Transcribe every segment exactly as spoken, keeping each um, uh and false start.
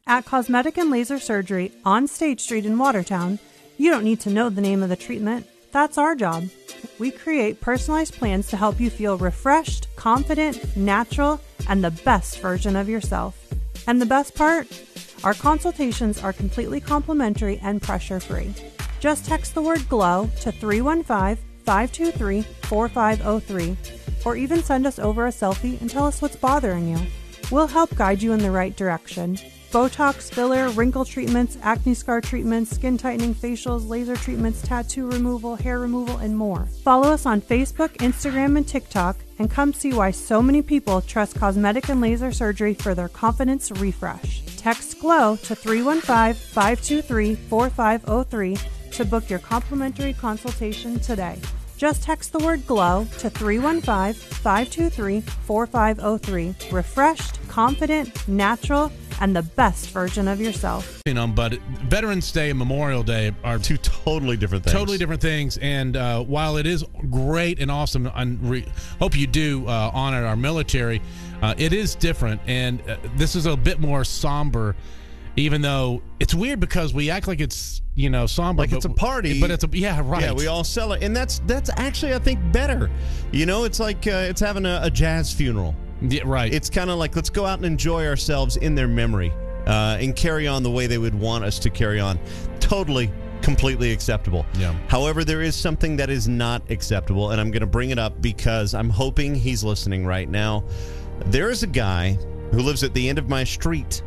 At Cosmetic and Laser Surgery on State Street in Watertown, you don't need to know the name of the treatment. That's our job. We create personalized plans to help you feel refreshed, confident, natural, and the best version of yourself. And the best part? Our consultations are completely complimentary and pressure-free. Just text the word GLOW to three one five, five two three, four five zero three, or even send us over a selfie and tell us what's bothering you. We'll help guide you in the right direction. Botox, filler, wrinkle treatments, acne scar treatments, skin tightening facials, laser treatments, tattoo removal, hair removal, and more. Follow us on Facebook, Instagram, and TikTok, and come see why so many people trust Cosmetic and Laser Surgery for their confidence refresh. Text GLOW to three one five, five two three, four five zero three to book your complimentary consultation today. Just text the word GLOW to three one five, five two three, four five zero three. Refreshed, confident, natural, and the best version of yourself. You know, but Veterans Day and Memorial Day are two totally different things. Totally different things. And uh, while it is great and awesome, I re- hope you do uh, honor our military, uh, it is different. And uh, this is a bit more somber, even though it's weird because we act like it's, you know, somber. Like but, it's a party. But it's a, yeah, right. Yeah, we all celebrate. And that's, that's actually, I think, better. You know, it's like uh, it's having a, a jazz funeral. Yeah, right. It's kind of like, let's go out and enjoy ourselves in their memory uh, and carry on the way they would want us to carry on. Totally, completely acceptable. Yeah. However, there is something that is not acceptable, and I'm going to bring it up because I'm hoping he's listening right now. There is a guy who lives at the end of my street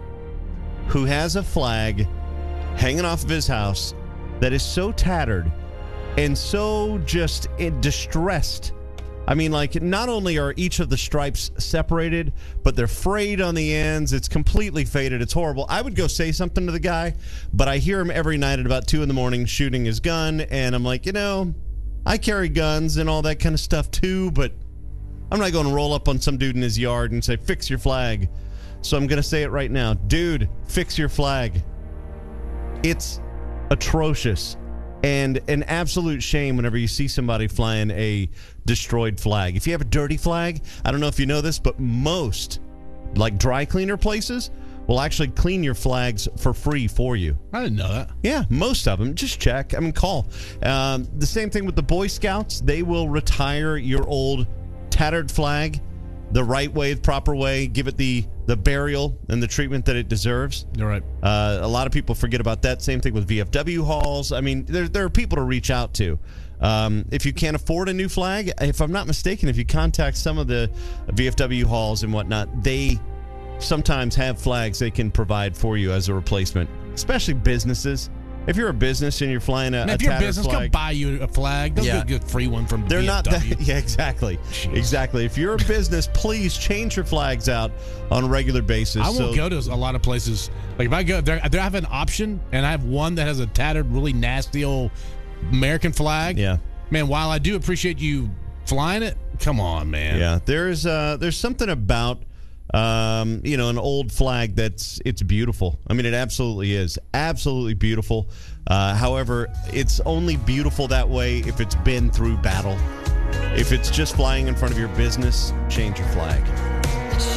who has a flag hanging off of his house that is so tattered and so just distressed. I mean, like, not only are each of the stripes separated, but they're frayed on the ends. It's completely faded. It's horrible. I would go say something to the guy, but I hear him every night at about two in the morning shooting his gun, and I'm like, you know, I carry guns and all that kind of stuff too, but I'm not going to roll up on some dude in his yard and say, fix your flag. So I'm going to say it right now. Dude, fix your flag. It's atrocious. And an absolute shame whenever you see somebody flying a destroyed flag. If you have a dirty flag, I don't know if you know this, but most, like dry cleaner places, will actually clean your flags for free for you. I didn't know that. Yeah, most of them. Just check. I mean, call. Um, the same thing with the Boy Scouts. They will retire your old tattered flag the right way, the proper way, give it the, the burial and the treatment that it deserves. You're right. Uh, a lot of people forget about that. Same thing with V F W halls. I mean, there, there are people to reach out to. Um, if you can't afford a new flag, if I'm not mistaken, if you contact some of the V F W halls and whatnot, they sometimes have flags they can provide for you as a replacement, especially businesses. If you're a business and you're flying a, Man, a if you're a tattered business, flag, go buy you a flag. They'll Yeah. get a good free one from they're V F W. not that. Yeah, exactly. Jeez. Exactly. If you're a business, please change your flags out on a regular basis. I won't so, go to a lot of places. Like if I go there, I have an option, and I have one that has a tattered, really nasty old American flag. Yeah. Man, while I do appreciate you flying it, come on, man. Yeah. There's uh, there's something about um, you know, an old flag that's it's beautiful. I mean, it absolutely is. Absolutely beautiful. Uh, however, it's only beautiful that way if it's been through battle. If it's just flying in front of your business, change your flag.